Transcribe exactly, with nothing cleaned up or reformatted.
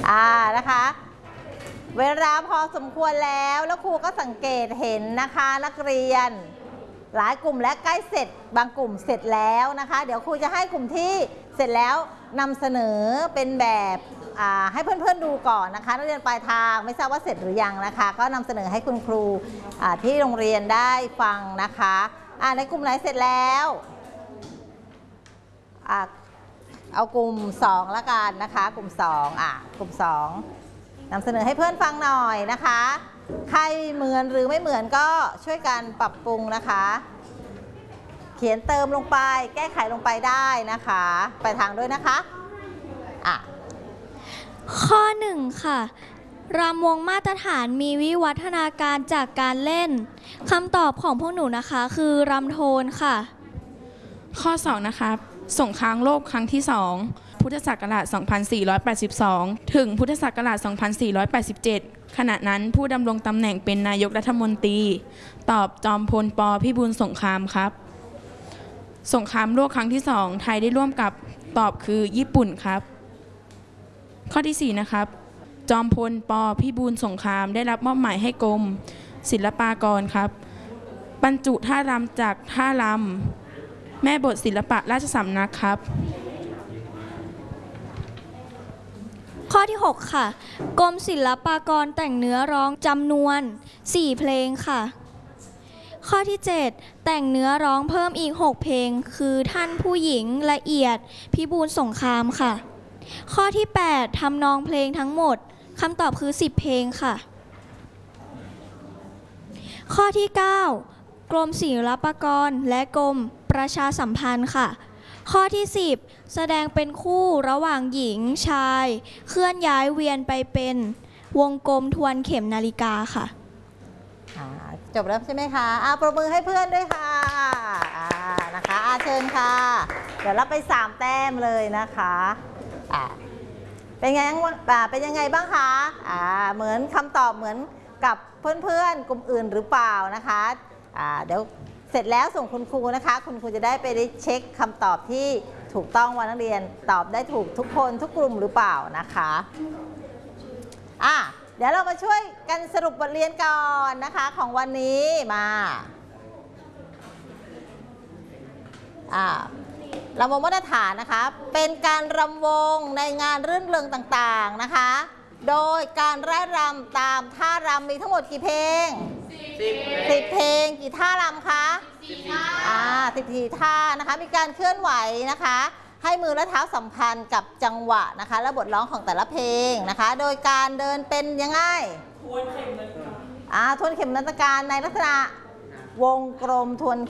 อ่านะคะเวลาพอสมควรแล้วแล้วครูก็สังเกตเห็นนะคะนักเรียนหลายกลุ่มและใกล้เสร็จบางกลุ่มเสร็จแล้วนะคะเดี๋ยวครูจะให้กลุ่มที่เสร็จแล้วนำเสนอเป็นแบบให้เพื่อนๆดูก่อนนะคะนักเรียนปลายทางไม่ทราบว่าเสร็จหรือยังนะคะก็นำเสนอให้คุณครูที่โรงเรียนได้ฟังนะคะในกลุ่มไหนเสร็จแล้วเอากลุ่มสองละกันนะคะกลุ่มสองอ่ะกลุ่มสองนำเสนอให้เพื่อนฟังหน่อยนะคะใครเหมือนหรือไม่เหมือนก็ช่วยกันปรับปรุงนะคะเขียนเติมลงไปแก้ไขลงไปได้นะคะไปทางด้วยนะคะอ่ะข้อหนึ่งค่ะรำวงมาตรฐานมีวิวัฒนาการจากการเล่นคำตอบของพวกหนูนะคะคือรำโทนค่ะข้อสองนะคะสงครามโลกครั้งที่สองพุทธศักราช สองพันสี่ร้อยแปดสิบสอง ถึงพุทธศักราช สองพันสี่ร้อยแปดสิบเจ็ด ขณะนั้นผู้ดำรงตำแหน่งเป็นนายกรัฐมนตรีตอบจอมพลป.พิบูลสงครามครับสงครามโลกครั้งที่สองไทยได้ร่วมกับตอบคือญี่ปุ่นครับข้อที่สี่นะครับจอมพลป.พิบูลสงครามได้รับมอบหมายให้กรมศิลปากรครับบรรจุท่ารำจากท่ารำแม่บทศิลปะราชสำนักครับข้อที่หกค่ะกรมศิลปากรแต่งเนื้อร้องจำนวนสี่เพลงค่ะข้อที่เจ็ดแต่งเนื้อร้องเพิ่มอีกหกเพลงคือท่านผู้หญิงละเอียดพิบูลสงครามค่ะข้อที่แปดทำนองเพลงทั้งหมดคำตอบคือสิบเพลงค่ะข้อที่เก้ากรมศิลปากรและกรมประชาสัมพันธ์ค่ะข้อที่สิบแสดงเป็นคู่ระหว่างหญิงชายเคลื่อนย้ายเวียนไปเป็นวงกลมทวนเข็มนาฬิกาค่ะจบแล้วใช่ไหมคะอ่าปรบมือให้เพื่อนด้วยค่ะอ่านะคะอาเชิญค่ะเดี๋ยวรับไปสามแต้มเลยนะคะอ่าเป็นไงเป็นยังไงบ้างคะอ่าเหมือนคำตอบเหมือนกับเพื่อนๆกลุ่มอื่นหรือเปล่านะคะอ่าเดี๋ยวเสร็จแล้วส่งคุณครูนะคะคุณครูจะได้ไปเช็คคำตอบที่ถูกต้องว่านักเรียนตอบได้ถูกทุกคนทุกกลุ่มหรือเปล่านะคะอ่ะเดี๋ยวเรามาช่วยกันสรุปบทเรียนก่อนนะคะของวันนี้มาอ่ารำวงมาตรฐานนะคะเป็นการรำวงในงานรื่นเริงต่างๆนะคะโดยการไล่รำตามท่ารำมีทั้งหมดกี่เพลงสิบเพลงกี่ท่ารำคะสิบท่าอ่าสิบสี่ท่านะคะมีการเคลื่อนไหวนะคะให้มือและเท้าสัมพันธ์กับจังหวะนะคะและบทร้องของแต่ละเพลงนะคะโดยการเดินเป็นยังไงทวนเข็มนาฬิกาอ่าทวนเข็มนาฬิกาในลักษณะวงกลมทวน